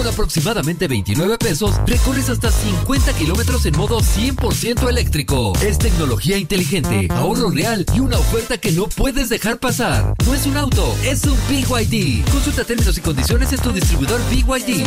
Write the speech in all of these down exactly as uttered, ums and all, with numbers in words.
Por aproximadamente veintinueve pesos, recorres hasta cincuenta kilómetros en modo cien por ciento eléctrico. Es tecnología inteligente, ahorro real y una oferta que no puedes dejar pasar. No es un auto, es un B Y D. Consulta términos y condiciones en tu distribuidor B Y D.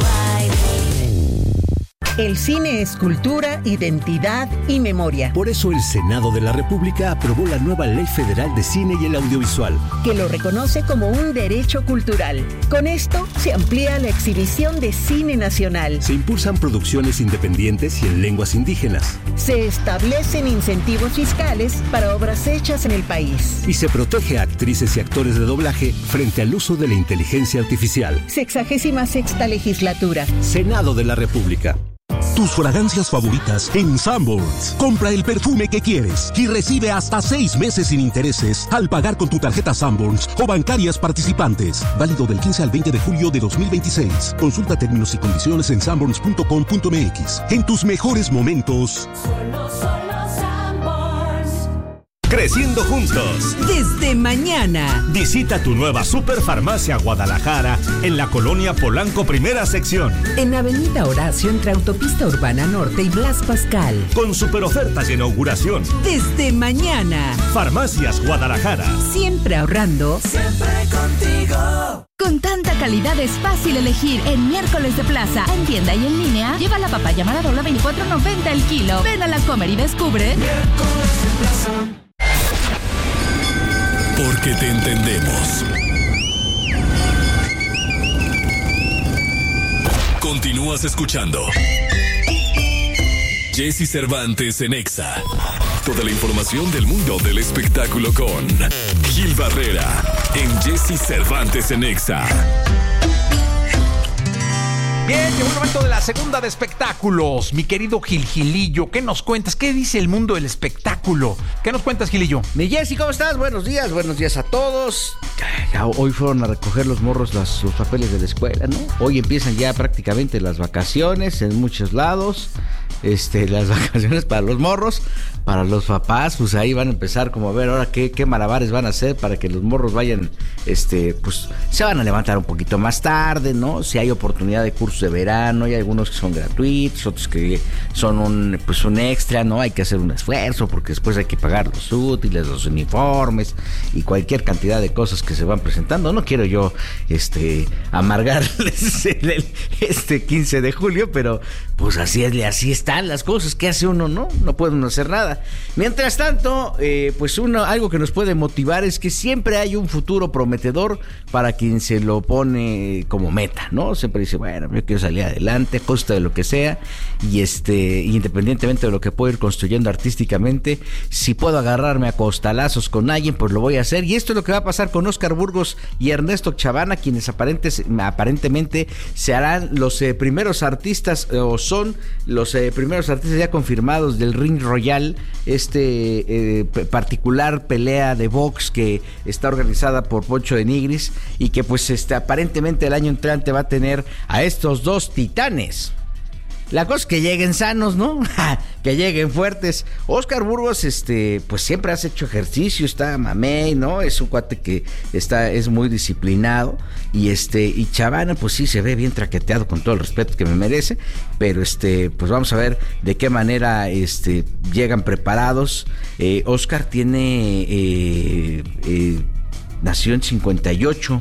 El cine es cultura, identidad y memoria. Por eso el Senado de la República aprobó la nueva Ley Federal de Cine y el Audiovisual, que lo reconoce como un derecho cultural. Con esto se amplía la exhibición de cine nacional. Se impulsan producciones independientes y en lenguas indígenas. Se establecen incentivos fiscales para obras hechas en el país. Y se protege a actrices y actores de doblaje frente al uso de la inteligencia artificial. Sexagésima sexta legislatura. Senado de la República. Tus fragancias favoritas en Sanborns. Compra el perfume que quieres y recibe hasta seis meses sin intereses al pagar con tu tarjeta Sanborns o bancarias participantes. Válido del quince al veinte de julio de dos mil veintiséis. Consulta términos y condiciones en sanborns punto com punto m x. En tus mejores momentos. Solo, solo Sanborns. Creciendo juntos. Desde mañana. Visita tu nueva Superfarmacia Guadalajara en la colonia Polanco Primera Sección. En Avenida Horacio entre Autopista Urbana Norte y Blas Pascal. Con super ofertas de inauguración. Desde mañana. Farmacias Guadalajara. Siempre ahorrando. Siempre contigo. Con tanta calidad es fácil elegir en Miércoles de Plaza. En tienda y en línea, lleva la papaya Maradola veinticuatro noventa el kilo. Ven a la Comer y descubre. Miércoles de Plaza. Porque te entendemos. Continúas escuchando Jesse Cervantes en Exa. Toda la información del mundo del espectáculo con Gil Barrera en Jesse Cervantes en Exa. Bien, llegó el momento de la segunda de espectáculos. Mi querido Gil Gilillo, ¿qué nos cuentas? ¿Qué dice el mundo del espectáculo? ¿Qué nos cuentas, Gilillo? Mi Jessy, ¿cómo estás? Buenos días, buenos días a todos. Ya hoy fueron a recoger los morros las, los papeles de la escuela, ¿no? Hoy empiezan ya prácticamente las vacaciones en muchos lados. Este, las vacaciones para los morros, para los papás, pues ahí van a empezar como a ver ahora qué, qué malabares van a hacer para que los morros vayan, este, pues se van a levantar un poquito más tarde, ¿no? Si hay oportunidad de cursos de verano, hay algunos que son gratuitos, otros que son un, pues un extra, ¿no? Hay que hacer un esfuerzo porque después hay que pagar los útiles, los uniformes y cualquier cantidad de cosas que se van presentando. No quiero yo, este, amargarles el, este quince de julio, pero pues así es, así están las cosas. ¿Qué hace uno? No, no puede uno hacer nada. Mientras tanto, eh, pues uno, algo que nos puede motivar es que siempre hay un futuro prometedor para quien se lo pone como meta, ¿no? Siempre dice, bueno, yo quiero salir adelante, a costa de lo que sea, y este, independientemente de lo que puedo ir construyendo artísticamente, si puedo agarrarme a costalazos con alguien, pues lo voy a hacer. Y esto es lo que va a pasar con Óscar Burgos y Ernesto Chavana, quienes aparentes, aparentemente se harán los eh, primeros artistas, eh, o son los eh, primeros artistas ya confirmados del Ring Royal, este eh, particular pelea de box que está organizada por Poncho de Nigris y que pues este aparentemente el año entrante va a tener a estos dos titanes. La cosa es que lleguen sanos, ¿no? Que lleguen fuertes. Óscar Burgos, este, pues siempre has hecho ejercicio, está mamey, ¿no? Es un cuate que está, es muy disciplinado. Y este, y Chavana, pues sí se ve bien traqueteado, con todo el respeto que me merece. Pero este, pues vamos a ver de qué manera este, llegan preparados. Eh, Óscar tiene, eh, eh, nació en cincuenta y ocho.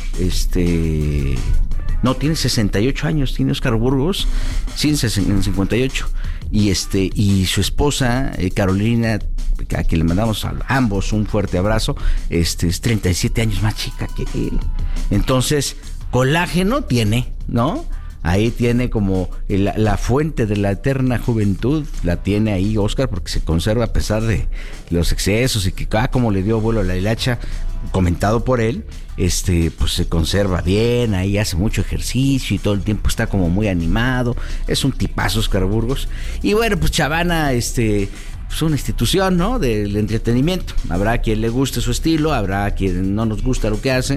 Este. No, tiene sesenta y ocho años, tiene Óscar Burgos, sí, en cincuenta y ocho. Y este, y su esposa, eh, Carolina, a quien le mandamos a ambos un fuerte abrazo, este, es treinta y siete años más chica que él. Entonces, colágeno tiene, ¿no? Ahí tiene como la, la fuente de la eterna juventud, la tiene ahí Óscar, porque se conserva a pesar de los excesos y que, ah, como le dio vuelo a la hilacha, comentado por él, este, pues se conserva bien, ahí hace mucho ejercicio y todo el tiempo está como muy animado, es un tipazo Óscar Burgos. Y bueno, pues Chavana, este, pues una institución, ¿no?, del entretenimiento. Habrá quien le guste su estilo, habrá quien no nos gusta lo que hace,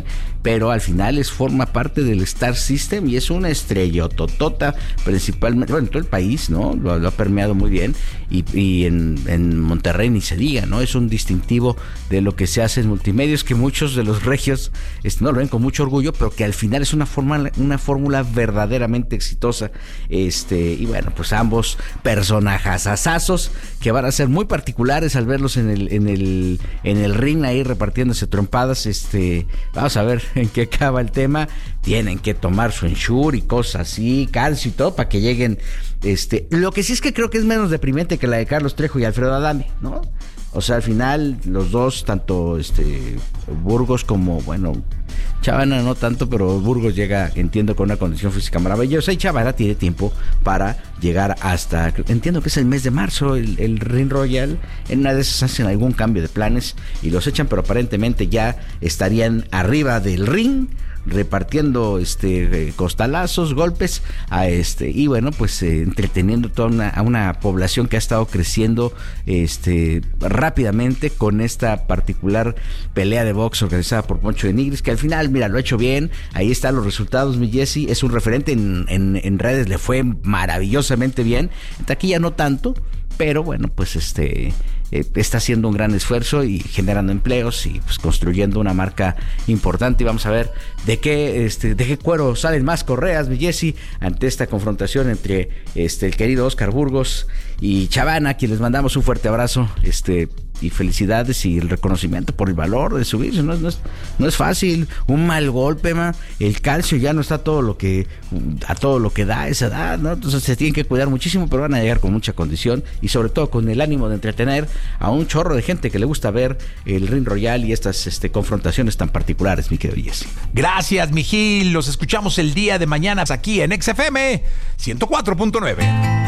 pero al final es forma parte del Star System y es una estrellototota, principalmente, bueno, en todo el país, ¿no? Lo, lo ha permeado muy bien, y, y en, en Monterrey ni se diga, ¿no? Es un distintivo de lo que se hace en multimedios, que muchos de los regios este, no lo ven con mucho orgullo, pero que al final es una forma, una fórmula verdaderamente exitosa, este, y bueno, pues ambos personajes asazos que van a ser muy particulares al verlos en el, en el, en el ring ahí repartiéndose trompadas. Este, vamos a ver en qué acaba el tema. Tienen que tomar su Ensure y cosas así, calcio y todo para que lleguen. Este, lo que sí es que creo que es menos deprimente que la de Carlos Trejo y Alfredo Adame, ¿no? O sea, al final los dos, tanto este Burgos como, bueno, Chavana no tanto, pero Burgos llega, entiendo, con una condición física maravillosa, y Chavana tiene tiempo para llegar hasta, entiendo que es el mes de marzo, el, el Ring Royal. En una de esas hacen algún cambio de planes y los echan, pero aparentemente ya estarían arriba del ring, repartiendo este costalazos, golpes a este y bueno, pues eh, entreteniendo toda una, a una población que ha estado creciendo este rápidamente con esta particular pelea de box organizada por Poncho de Nigris, que al final, mira, lo ha hecho bien. Ahí están los resultados, mi Jesse, es un referente en, en, en redes, le fue maravillosamente bien, en taquilla no tanto, pero bueno, pues este eh, está haciendo un gran esfuerzo y generando empleos y pues construyendo una marca importante. Y vamos a ver de qué este de qué cuero salen más correas, mi Jesse, ante esta confrontación entre este el querido Oscar Burgos y Chavana, a quien les mandamos un fuerte abrazo, este y felicidades y el reconocimiento por el valor de subirse. No, no, es, no es fácil, un mal golpe, ma, el calcio ya no está todo lo que a todo lo que da a esa edad, ¿no? Entonces se tienen que cuidar muchísimo, pero van a llegar con mucha condición y sobre todo con el ánimo de entretener a un chorro de gente que le gusta ver el Ring Royal y estas este, confrontaciones tan particulares, mi querido Jesse. Gracias, mi Gil. Los escuchamos el día de mañana aquí en X F M ciento cuatro punto nueve.